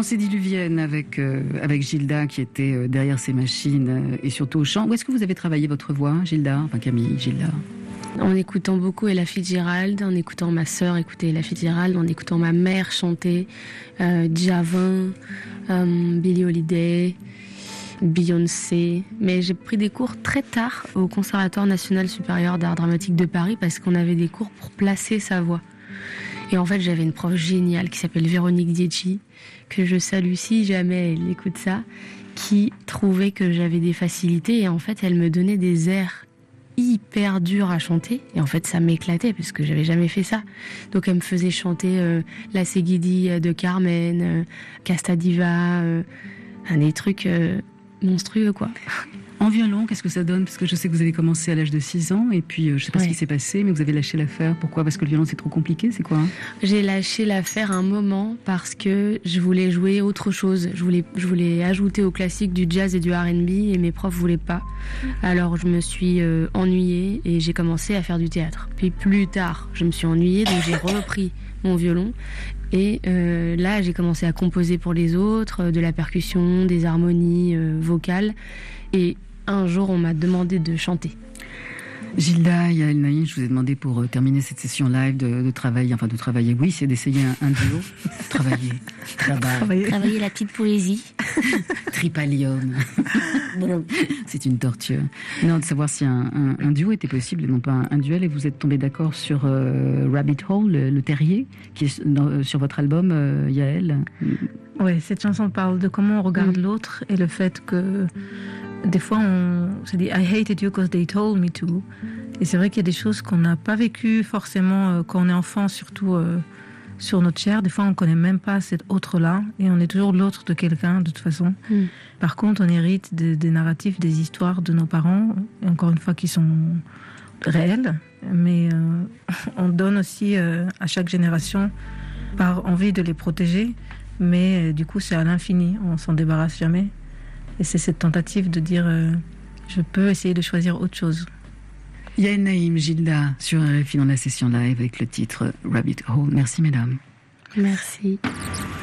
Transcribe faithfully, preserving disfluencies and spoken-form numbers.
Pensée diluvienne avec, euh, avec Gilda qui était euh, derrière ses machines euh, et surtout au chant. Où est-ce que vous avez travaillé votre voix, Gilda? Enfin Camille, Gilda. En écoutant beaucoup Ella Fitzgerald, en écoutant ma sœur écouter Ella Fitzgerald, en écoutant ma mère chanter euh, Djavan, euh, Billie Holiday, Beyoncé. Mais j'ai pris des cours très tard au Conservatoire national supérieur d'art dramatique de Paris parce qu'on avait des cours pour placer sa voix. Et en fait, j'avais une prof géniale qui s'appelle Véronique Dietchi, que je salue si jamais elle écoute ça, qui trouvait que j'avais des facilités et en fait, elle me donnait des airs hyper durs à chanter et en fait, ça m'éclatait parce que j'avais jamais fait ça. Donc, elle me faisait chanter euh, La Seguidi de Carmen, euh, Casta Diva, euh, des trucs euh, monstrueux, quoi. En violon, qu'est-ce que ça donne? Parce que je sais que vous avez commencé à l'âge de six ans et puis euh, je sais pas ouais. ce qui s'est passé, mais vous avez lâché l'affaire. Pourquoi? Parce que le violon c'est trop compliqué, c'est quoi? J'ai lâché l'affaire un moment parce que je voulais jouer autre chose. Je voulais, je voulais ajouter au classique du jazz et du R and B et mes profs voulaient pas. Alors je me suis euh, ennuyée et j'ai commencé à faire du théâtre. Puis plus tard, je me suis ennuyée donc j'ai repris mon violon. Et euh, là, j'ai commencé à composer pour les autres, euh, de la percussion, des harmonies euh, vocales. Et un jour, on m'a demandé de chanter. Gilda, Yael Naïm, je vous ai demandé pour euh, terminer cette session live de, de travailler, enfin de travailler, oui, c'est d'essayer un, un duo. travailler, travailler. Travailler la petite poésie. Tripalium. C'est une torture. Non, de savoir si un, un, un duo était possible et non pas un, un duel. Et vous êtes tombé d'accord sur euh, Rabbit Hole, le, le terrier, qui est dans, sur votre album, euh, Yael. Oui, cette chanson parle de comment on regarde mmh. l'autre et le fait que des fois on se dit I hated you because they told me to. Et c'est vrai qu'il y a des choses qu'on n'a pas vécues forcément euh, quand on est enfant, surtout euh, sur notre chair. Des fois on ne connaît même pas cet autre-là et on est toujours l'autre de quelqu'un de toute façon. Mm. Par contre, on hérite des, des narratifs, des histoires de nos parents, et encore une fois qui sont réelles, mais euh, on donne aussi euh, à chaque génération par envie de les protéger, mais euh, du coup c'est à l'infini, on s'en débarrasse jamais. Et c'est cette tentative de dire euh, je peux essayer de choisir autre chose. Yael Naïm, Gilda, sur R F I dans la session live avec le titre Rabbit Hole. Merci mesdames. Merci.